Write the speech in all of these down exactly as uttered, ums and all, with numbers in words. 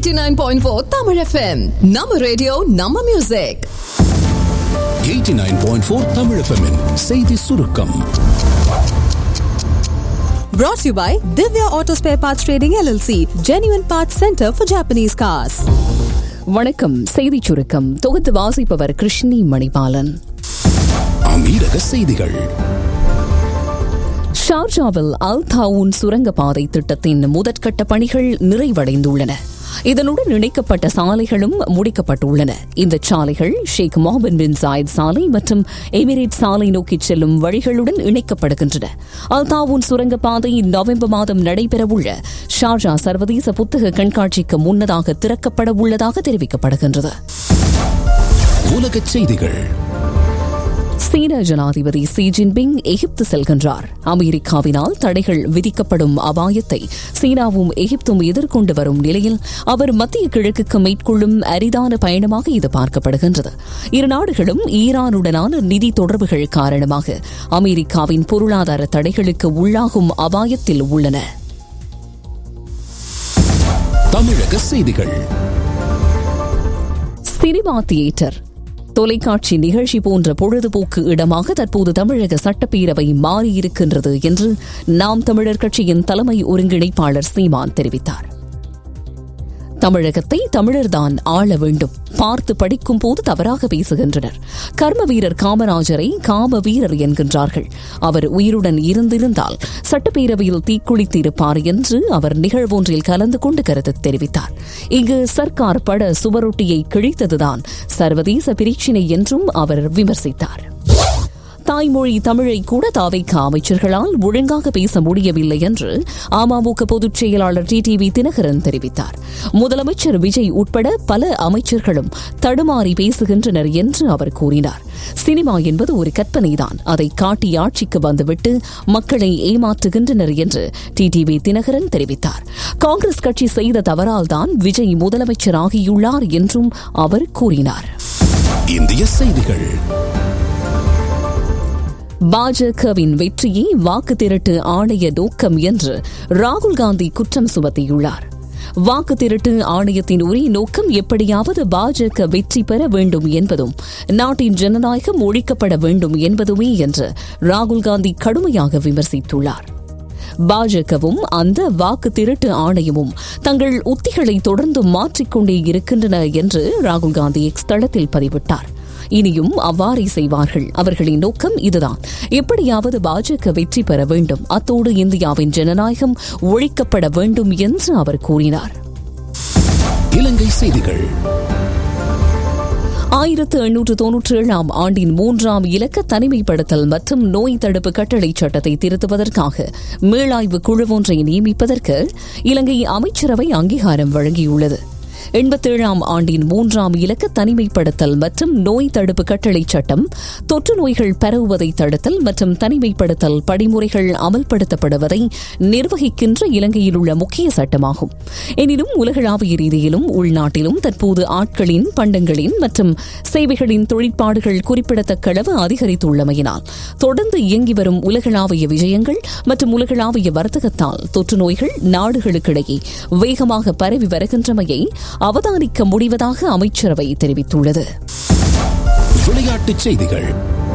eighty-nine point four Tamil F M. நம்ம radio நம்ம music. eighty-nine point four Tamil F M -இன் செய்தி சுருக்கம். Brought to you by Divya Auto Spare Parts Trading L L C, Genuine Parts Center for Japanese Cars. வணக்கம். செய்தி சுருக்கம் தொகுத்து வாசிப்பவர் கிருஷ்ணி மணிபாலன். அமீரக செய்திகள். ஷார்ஜாவில் அல் தாவூன் சுரங்கப்பாதை திட்டத்தின் முதற்கட்ட பணிகள் நிறைவடைந்துள்ளன. இதனுடன் இணைக்கப்பட்ட சாலைகளும் முடிக்கப்பட்டுள்ளன. இந்த சாலைகள் ஷேக் மொஹமட் பின் ஜாயித் சாலை மற்றும் எமிரேட் சாலை நோக்கி செல்லும் வழிகளுடன் இணைக்கப்படுகின்றன. அல் தாவூன் சுரங்கப்பாதை நவம்பர் மாதம் நடைபெறவுள்ள ஷார்ஜா சர்வதேச புத்தக கண்காட்சிக்கு முன்னதாக திறக்கப்பட உள்ளதாக தெரிவிக்கப்படுகின்றது. உலகச் செய்திகள். சீன ஜனாதிபதி ஷி ஜின்பிங் எகிப்து செல்கின்றார். அமெரிக்காவினால் தடைகள் விதிக்கப்படும் அபாயத்தை சீனாவும் எகிப்தும் எதிர்கொண்டு வரும் நிலையில் அவர் மத்திய கிழக்குக்கு மேற்கொள்ளும் அரிதான பயணமாக இது பார்க்கப்படுகின்றது. இரு நாடுகளும் ஈரானுடனான நிதி தொடர்புகள் காரணமாக அமெரிக்காவின் பொருளாதார தடைகளுக்கு உள்ளாகும் அபாயத்தில் உள்ளன. தமிழக செய்திகள். சினிமா தியேட்டர், தொலைக்காட்சி நிகழ்ச்சி போன்ற பொழுதுபோக்கு இடமாக தற்போது தமிழக சட்டப்பேரவை மாறியிருக்கின்றது என்று நாம் தமிழர் கட்சியின் தலைமை ஒருங்கிணைப்பாளர் சீமான் தெரிவித்தார். தமிழகத்தை தமிழர்தான் ஆள வேண்டும். பார்த்து படிக்கும் போது தவறாக பேசுகின்றனர். கர்ம வீரர் காமராஜரை காம வீரர் என்கின்றார்கள். அவர் உயிருடன் இருந்திருந்தால் சட்டப்பேரவையில் தீக்குளித்திருப்பார் என்று அவர் நிகழ்வொன்றில் கலந்து கொண்டு கருத்து தெரிவித்தார். இங்கு சர்க்கார் பட சுவரொட்டியை கிழித்ததுதான் சர்வதேச பிரச்சினை என்றும் அவர் விமர்சித்தார். தாய்மொழி தமிழை கூட தாவைக்க அமைச்சர்களால் ஒழுங்காக பேச முடியவில்லை என்று அமமுக பொதுச் செயலாளர் டி டி வி தினகரன் தெரிவித்தார். முதலமைச்சர் விஜய் உட்பட பல அமைச்சர்களும் தடுமாறி பேசுகின்றனர் என்று அவர் கூறினார். சினிமா என்பது ஒரு கற்பனைதான், அதை காட்டி ஆட்சிக்கு வந்துவிட்டு மக்களை ஏமாற்றுகின்றனர் என்று டி டி வி தினகரன் தெரிவித்தார். காங்கிரஸ் கட்சி செய்த தவறால் தான் விஜய் முதலமைச்சர் ஆகியுள்ளார் என்றும் அவர் கூறினார். இந்திய செய்திகள். பாஜகவின் வெற்றியை வாக்கு திரட்டு ஆணைய நோக்கம் என்று ராகுல் காந்தி குற்றம் சுமத்தியுள்ளார். வாக்கு திரட்டு ஆணையத்தின் ஒரே நோக்கம் எப்படியாவது பாஜக வெற்றி பெற வேண்டும் என்பதும் நாட்டின் ஜனநாயகம் ஒழிக்கப்பட வேண்டும் என்பதுமே என்று ராகுல் காந்தி கடுமையாக விமர்சித்துள்ளார். பாஜகவும் அந்த வாக்கு திரட்டு ஆணையமும் தங்கள் உத்திகளை தொடர்ந்து மாற்றிக்கொண்டே இருக்கின்றன என்று ராகுல் காந்தி எக்ஸ் தளத்தில் பதிவிட்டார். இனியும் அவ்வாறே செய்வார்கள். அவர்களின் நோக்கம் இதுதான். எப்படியாவது பாஜக வெற்றி பெற வேண்டும், அத்தோடு இந்தியாவின் ஜனநாயகம் ஒழிக்கப்பட வேண்டும் என்று அவர் கூறினார். இலங்கை செய்திகள். ஆயிரத்து எண்ணூற்று தொன்னூற்றி ஏழாம் ஆண்டின் மூன்றாம் இலக்க தனிமைப்படுத்தல் மற்றும் நோய் தடுப்பு கட்டளை சட்டத்தை திருத்துவதற்காக மீளாய்வு குழு ஒன்றை நியமிப்பதற்கு இலங்கை அமைச்சரவை அங்கீகாரம் வழங்கியுள்ளது. எண்பத்தேழாம் ஆண்டின் மூன்றாம் இலக்க தனிமைப்படுத்தல் மற்றும் நோய் தடுப்பு கட்டளை சட்டம் தொற்று நோய்கள் பரவுவதை தடுத்தல் மற்றும் தனிமைப்படுத்தல் படிமுறைகள் அமல்படுத்தப்படுவதை நிர்வகிக்கின்ற இலங்கையில் உள்ள முக்கிய சட்டமாகும். எனினும் உலகளாவிய ரீதியிலும் உள்நாட்டிலும் தற்போது ஆட்களின், பண்டங்களின் மற்றும் சேவைகளின் தொழிற்பாடுகள் குறிப்பிடத்தக்க அளவு அதிகரித்துள்ளமையினால் தொடர்ந்து இயங்கி வரும் உலகளாவிய விஜயங்கள் மற்றும் உலகளாவிய வர்த்தகத்தால் தொற்று நோய்கள் நாடுகளுக்கிடையே வேகமாக பரவி வருகின்றமையை அவதானிக்க முடிவதாக அமைச்சரவை தெரிவித்துள்ளது. விளையாட்டுச் செய்திகள்.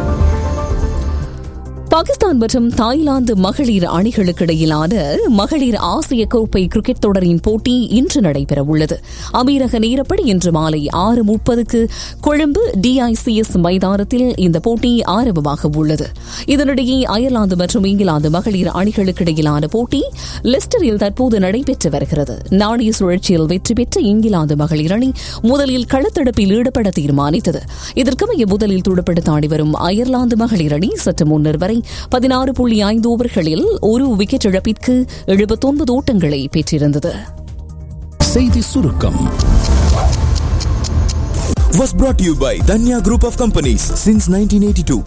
பாகிஸ்தான் மற்றும் தாய்லாந்து மகளிர் அணிகளுக்கிடையிலான மகளிர் ஆசிய கோப்பை கிரிக்கெட் தொடரின் போட்டி இன்று நடைபெறவுள்ளது. அமீரக நேரப்படி இன்று மாலை ஆறு முப்பதுக்கு கொழும்பு டி ஐ சி எஸ் மைதானத்தில் இந்த போட்டி ஆரம்பமாக உள்ளது. இதனிடையே அயர்லாந்து மற்றும் இங்கிலாந்து மகளிர் அணிகளுக்கிடையிலான போட்டி லெஸ்டரில் தற்போது நடைபெற்று வருகிறது. நாணய சுழற்சியில் வெற்றி பெற்ற இங்கிலாந்து மகளிர் அணி முதலில் களத்தடுப்பில் ஈடுபட தீர்மானித்தது. இதற்கமைய முதலில் துடுப்படுத்த ஆடி வரும் அயர்லாந்து மகளிர் அணி சற்று முன்னர் வரை பதினாறு புள்ளி ஐந்து ஓவர்களில் ஒரு விக்கெட் இழப்பிற்கு எழுபத்தொன்பது ஓட்டங்களை பெற்றிருந்தது. செய்தி சுருக்கம் was brought to you by Danya Group of Companies since nineteen eighty-two.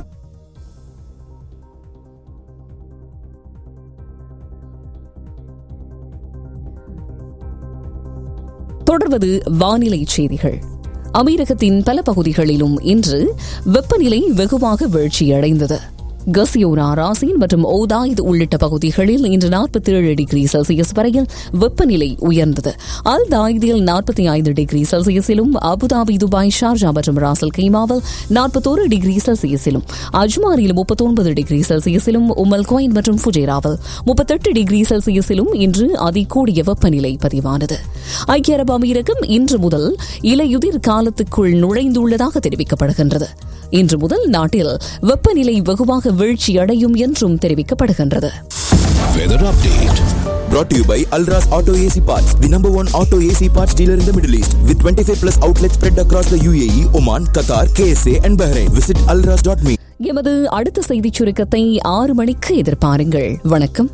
தொடர்வது வானிலை செய்திகள். அமீரகத்தின் பல பகுதிகளிலும் இன்று வெப்பநிலை வெகுவாக வீழ்ச்சியடைந்தது. கசியோரா, ராசின் மற்றும் ஓதாய்த் உள்ளிட்ட பகுதிகளில் இன்று நாற்பத்தி ஏழு டிகிரி செல்சியஸ் வரையில் வெப்பநிலை உயர்ந்தது. அல் தாய்தில் நாற்பத்தி ஐந்து டிகிரி செல்சியஸிலும், அபுதாபி, துபாய், ஷார்ஜா மற்றும் ராசல் கைமாவில் நாற்பத்தோரு டிகிரி செல்சியஸிலும், அஜ்மாரில் முப்பத்தொன்பது டிகிரி செல்சியஸிலும், உமல் குவைன் மற்றும் ஃபுஜேராவில் முப்பத்தெட்டு டிகிரி செல்சியஸிலும் இன்று அதிகூடிய வெப்பநிலை பதிவானது. ஐக்கிய அரபு அமீரகம் இன்று முதல் இலையுதிர் காலத்துக்குள் நுழைந்துள்ளதாக தெரிவிக்கப்படுகின்றது. இன்று முதல் நாட்டில் வெப்பநிலை வெகுவாக வீழ்ச்சியடையும் என்றும் தெரிவிக்கப்படுகின்றது. Weather update. Brought to you by Alras Auto A C Parts, the number one auto A C parts dealer in the Middle East, with twenty-five plus outlets spread across the U A E, Oman, Qatar, K S A and Bahrain. Visit alras dot me. எமது அடுத்த செய்திச் சுருக்கத்தை ஆறு மணிக்கு எதிர்பாருங்கள். வணக்கம்.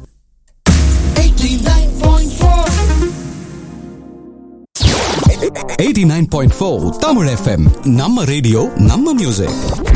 eighty-nine point four Tamil F M. நம்ம radio, நம்ம மியூசிக்.